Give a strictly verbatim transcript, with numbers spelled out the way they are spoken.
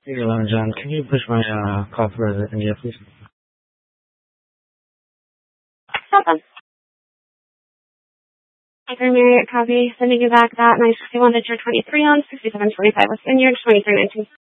Hey, Long John, can you push my uh, call for the India, please? Hold on. Hyper Marriott copy, sending you back that nine sixty-one that you're twenty-three on, sixty-seven twenty-five with Vineyard, twenty-three nineteen.